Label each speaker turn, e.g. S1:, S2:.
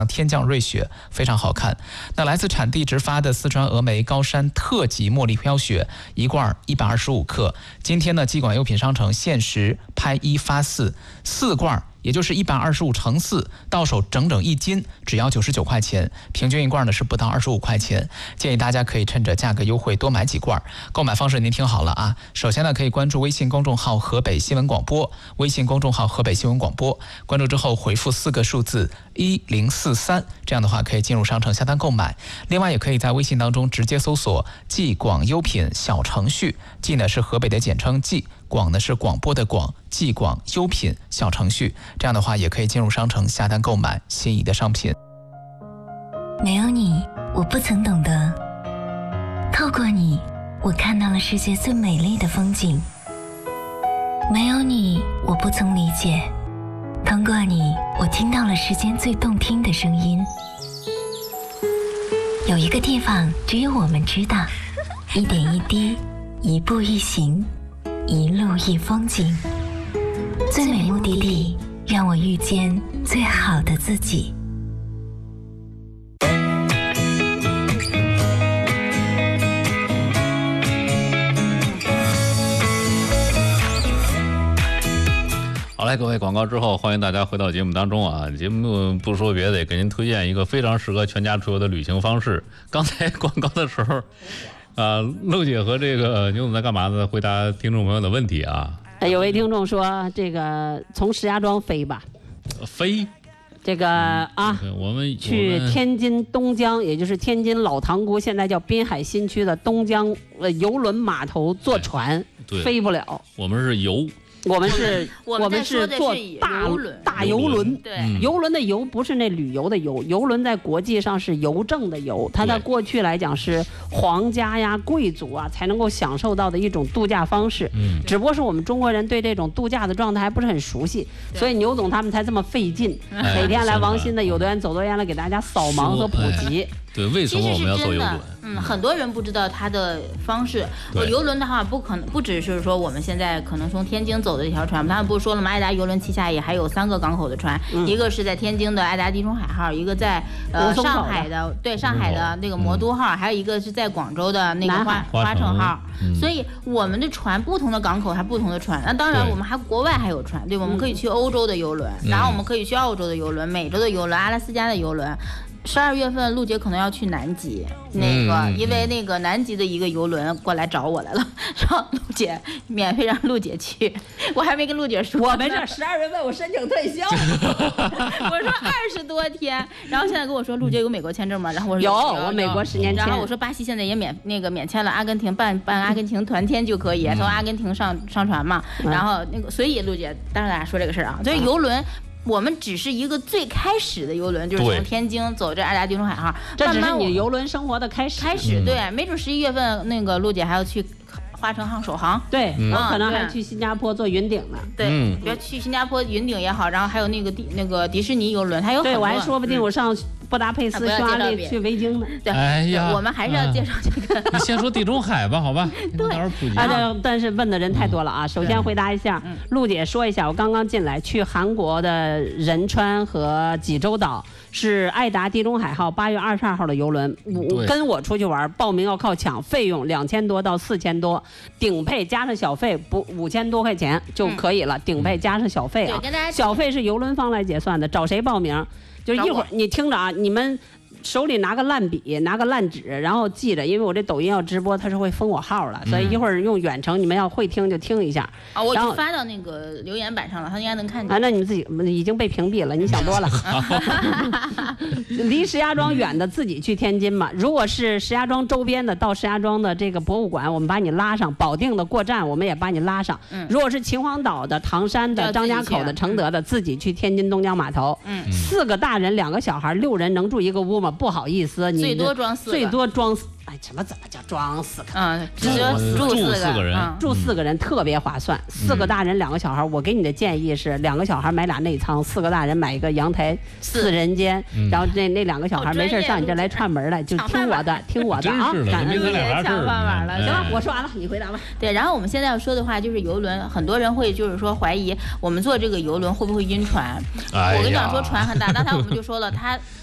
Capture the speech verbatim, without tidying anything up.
S1: 天降瑞雪，非常好看。那来自产地直发的四川峨眉高山特级茉莉飘雪，一罐一百二十五克。今天呢，寄广优品商城限时拍一发四，四罐也就是一百二十五乘四，到手整整一斤，只要九十九块钱，平均一罐呢是不到二十五块钱。建议大家可以趁着价格优惠多买几罐。购买方式您听好了啊，首先呢可以关注微信公众号河北新闻广播，微信公众号河北新闻广播，关注之后回复四个数字一零四三，这样的话可以进入商城下单购买。另外也可以在微信当中直接搜索寄广优品小程序，寄呢是河北的简称寄，广呢是广播的广，寄广优品小程序，这样的话也可以进入商城下单购买心仪的商品。
S2: 没有你，我不曾懂得；透过你，我看到了世界最美丽的风景。没有你，我不曾理解；通过你，我听到了世间最动听的声音。有一个地方，只有我们知道，一点一滴，一步一行，一路一风景。最美目的地，让我遇见最好的自己。
S3: 好嘞，各位，广告之后，欢迎大家回到节目当中啊！节目不说别的，也给您推荐一个非常适合全家出游的旅行方式。刚才广告的时候，啊，陆姐和这个牛总在干嘛呢？回答听众朋友的问题啊。
S4: 有位听众说，这个从石家庄飞吧，
S3: 飞，
S4: 这个啊，
S3: 我们
S4: 去天津东江，也就是天津老塘沽，现在叫滨海新区的东江呃邮轮码头坐船，飞不了。
S3: 我们是游。
S4: 我们是，
S5: 我
S4: 们是坐大大游轮，
S5: 对，
S4: 游轮的游不是那旅游的游，游轮在国际上是邮政的邮，它在过去来讲是皇家呀、贵族啊才能够享受到的一种度假方式。嗯，只不过是我们中国人对这种度假的状态还不是很熟悉，所以牛总他们才这么费劲，每天来王鑫的有多远走多远来给大家扫盲和普及。
S3: 对，为什么我们要坐游轮？
S5: 嗯，很多人不知道它的方式。我游轮的话，不可能不只是说我们现在可能从天津走的这条船，他们不是说了吗？爱达游轮旗下也还有三个港口的船，嗯、一个是在天津的爱达地中海号，一个在呃上海的对上海的那个魔都号，嗯、还有一个是在广州的那个花花城号。嗯、所以我们的船不同的港口还不同的船。那当然，我们还国外还有船，对，我们可以去欧洲的游轮，嗯、然后我们可以去澳洲的游轮、美洲的游轮、阿拉斯加的游轮。十二月份，陆姐可能要去南极，那个、嗯、因为那个南极的一个游轮过来找我来了，让陆姐免费让陆姐去，我还没跟陆姐说。
S4: 我没事，十二月份我申请退休。
S5: 我说二十多天，然后现在跟我说陆姐有美国签证吗？然后我说
S4: 有，我美国十年签。
S5: 然后我说巴西现在也免那个免签了，阿根廷办办阿根廷团签就可以，从阿根廷上上船嘛。嗯、然后那个，所以陆姐当然大家说这个事儿啊，就是游轮。我们只是一个最开始的游轮，就是从天津走这爱达地中海号，
S4: 这只是你游轮生活的开始。
S5: 开始对，没准十一月份那个陆姐还要去花城号首航，
S4: 对、嗯、我可能还去新加坡做云顶呢。
S5: 对，嗯、比如去新加坡云顶也好，然后还有那个迪那个迪士尼游轮，还有很多。
S4: 对，我还说不定我上布达佩斯、匈牙利去维京呢。
S5: 对，
S3: 哎呀，
S5: 我们还是要介绍这个。
S3: 你先说地中海吧，好吧？
S5: 对，
S3: 到时候普及。
S4: 啊，但是问的人太多了啊。首先回答一下，陆姐说一下，我刚刚进来去韩国的仁川和济州岛。是爱达地中海号八月二十二号的游轮，我跟我出去玩，报名要靠抢，费用两千多到四千多，顶配加上小费不五千多块钱就可以了，嗯、顶配加上小费啊，小费是游轮方来结算的，找谁报名？就是一会儿你听着啊，你们。手里拿个烂笔，拿个烂纸，然后记着，因为我这抖音要直播，它是会封我号了，所以一会儿用远程，你们要会听就听一下。
S5: 啊，我就发到那个留言板上了，他应该能看见。
S4: 啊，那你们自己已经被屏蔽了，你想多了。离石家庄远的自己去天津嘛，如果是石家庄周边的，到石家庄的这个博物馆，我们把你拉上；保定的过站，我们也把你拉上。嗯、如果是秦皇岛的、唐山的、张家口的、承德的，自己去天津东江码头。嗯，四个大人，两个小孩，六人能住一个屋吗？不好意思，你
S5: 最多装四个，
S4: 最多装四。哎，什么怎么叫装四个？
S5: 嗯，只住
S3: 四
S5: 个
S3: 人，
S4: 住四个人特别划算。四个大人，两个小孩。我给你的建议是，两个小孩买俩内舱，四个大人买一个阳台四人间。然后那那两个小孩没事上你这来串门来，就听我的，听我的啊！
S3: 感
S5: 觉抢饭碗了。
S4: 行了，我说完了，你回答吧。
S5: 对，然后我们现在要说的话就是游轮，很多人会就是说怀疑我们坐这个游轮会不会晕船。我跟你讲说船很大，刚才我们就说了，它